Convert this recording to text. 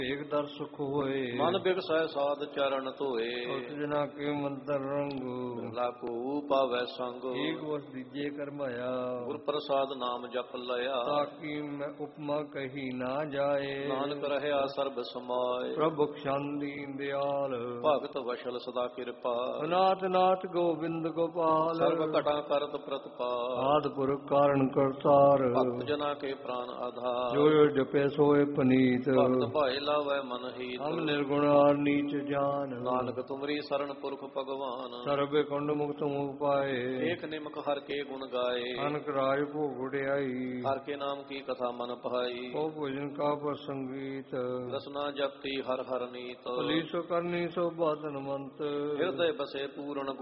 ਏਕ ਦਰ ਸੁਖ ਹੋਏ। ਮਨ ਬਿਗਸੈ ਸਾਧ ਚਰਨ ਧੋਏ। ਉਸ ਜਨਾ ਕੇ ਮੰਤਰ ਰੰਗੂ। ਬਿਰਲਾ ਕੋ ਪਾਵੈ ਸੰਗ। ਏਕ ਵਸ ਦੀਜੇ ਕਰਮਾਇਆ। ਗੁਰ ਪ੍ਰਸਾਦ ਨਾਮ ਜਪ ਲਿਆ। ਤਾਕੀ ਮੈਂ ਉਪਮਾ ਕਹੀ ਨਾ ਜਾਏ। ਨਾਨਕ ਰਹਿਆ ਸਰਬ ਸਮਾਏ। ਪ੍ਰਭ ਬਖਸ਼ਾਂਦੀ ਦਿਆਲ। ਭਗਤ ਵਸ਼ਲ ਸਦਾ ਕਿਰਪਾ। ਨਾਥ ਨਾਥ ਗੋਬਿੰਦ ਗੋਪਾਲ। ਸਰਬ ਘਟਾ ਕਰਤ ਪ੍ਰਤਪਾਲ। ਆਦਿ ਪੁਰਖ ਕਾਰਨ ਕਰਤਾਰ। ਭਗਤ ਜਨਾ ਕੇ ਪ੍ਰਾਨ ਆਧਾਰ। ਜੋ ਜੋ ਜਪੇ ਸੋਏ ਪਨੀਤ। ਭਗਤ ਭਾਏ ਲਾਵੈ ਮਨ ਹੀਤ। ਹਮ ਨਿਰਗੁਣ ਆਰ ਨੀਚ ਜਾਨ। ਨਾਨਕ ਤੁਮਰੀ ਸਰਣ ਪੁਰਖ ਭਗਵਾਨ। ਸਰਬੇ ਕੁੰਡ ਮੁਕਤ ਮੁਖ ਪਾਏ। ਏਕ ਨਿਮਕ ਹਰ ਕੇ ਗੁਣ ਗਾਏ। ਅਨਕ ਰਾਜ ਭੋਗ ਉਡਿਆਈ। ਹਰ ਕੇ ਨਾਮ ਕੀ ਕਥਾ ਮਨ ਭਾਈ। ਉਹ ਭੋਜਨ ਕਾ ਪ੍ਰਸੰਗੀਤ। ਰਸਨਾ ਜਪਤੀ ਹਰ ਹਰ ਨੀਤ। ਭਲੀ ਸੋ ਕਰਨੀ ਸੋ ਬਾਦਨ ਮੰਤ। ਹਿਰਦੇ ਬਸੇ ਪੂਰਨ